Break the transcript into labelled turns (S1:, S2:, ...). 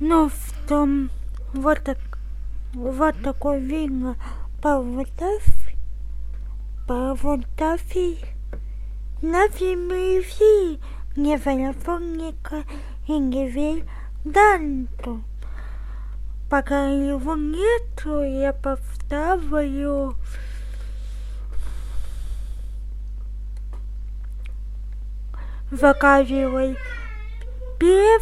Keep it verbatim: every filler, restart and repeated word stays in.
S1: Ну, в том, вот, так, вот такое видно по фотографии, по фотографии, на фильме не телефонника и не видно. Пока его нету, я поставлю заказывай. Первый